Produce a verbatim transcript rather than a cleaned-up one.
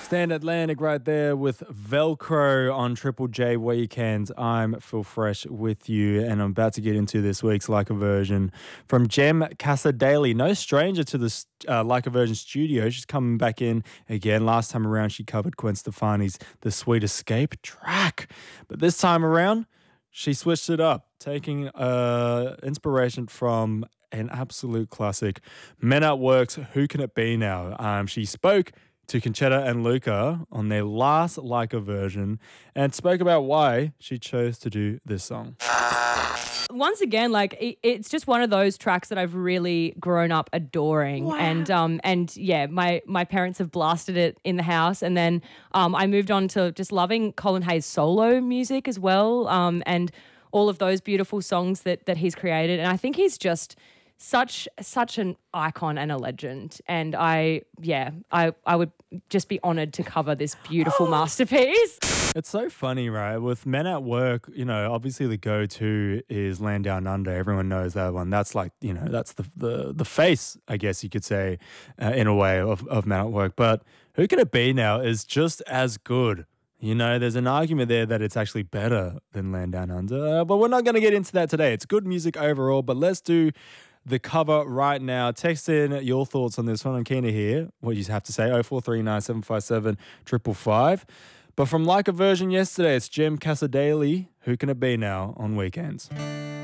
Stand Atlantic right there with Velcro on Triple J Weekends. I'm Phil Fresh with you, and I'm about to get into this week's Like a Version from Jem Casadei. No stranger to the uh, Like a Version studio. She's coming back in again. Last time around, she covered Gwen Stefani's The Sweet Escape track. But this time around, she switched it up, taking uh, inspiration from an absolute classic, Men at Work's Who Can It Be Now? Um, she spoke to Conchetta and Luca on their last Like a Version and spoke about why she chose to do this song. Once again, like it, it's just one of those tracks that I've really grown up adoring, Wow. and um and yeah, my my parents have blasted it in the house, and then um I moved on to just loving Colin Hayes' solo music as well, um and all of those beautiful songs that that he's created, and I think he's just such such an icon and a legend, and I yeah I I would just be honoured to cover this beautiful masterpiece. It's so funny, right? With Men at Work, you know, obviously the go-to is Land Down Under. Everyone knows that one. That's like, you know, that's the the, the face, I guess you could say, uh, in a way, of, of Men at Work. But Who Can It Be Now is just as good. You know, there's an argument there that it's actually better than Land Down Under. Uh, but we're not going to get into that today. It's good music overall, but let's do the cover right now. Text in your thoughts on this one. I'm keen to hear what you have to say. oh four three nine, seven five seven, five five five. But from Like a Version yesterday, it's Jem Casadei. Who Can It Be Now on Weekends?